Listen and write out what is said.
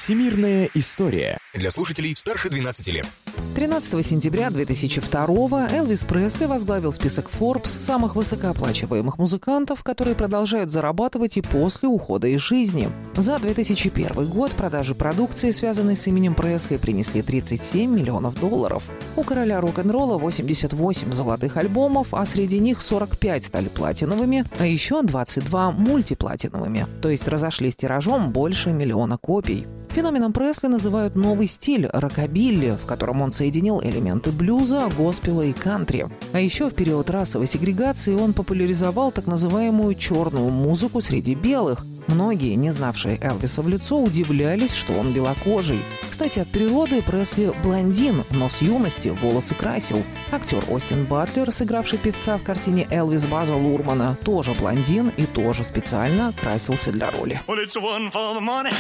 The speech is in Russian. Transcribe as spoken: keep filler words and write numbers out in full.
Всемирная история. Для слушателей старше двенадцати лет. тринадцатого сентября две тысячи второго Элвис Пресли возглавил список Forbes самых высокооплачиваемых музыкантов, которые продолжают зарабатывать и после ухода из жизни. За две тысячи первый год продажи продукции, связанной с именем Пресли, принесли тридцать семь миллионов долларов. У короля рок-н-ролла восемьдесят восемь золотых альбомов, а среди них сорок пять стали платиновыми, а еще двадцать два мультиплатиновыми, то есть разошлись тиражом больше миллиона копий. Феноменом Пресли называют новый стиль – рокобилли, в котором он соединил элементы блюза, госпела и кантри. А еще в период расовой сегрегации он популяризовал так называемую «черную музыку» среди белых. Многие, не знавшие Элвиса в лицо, удивлялись, что он белокожий. Кстати, от природы Пресли блондин, но с юности волосы красил. Актер Остин Батлер, сыгравший певца в картине «Элвис» База Лурмана, тоже блондин и тоже специально красился для роли.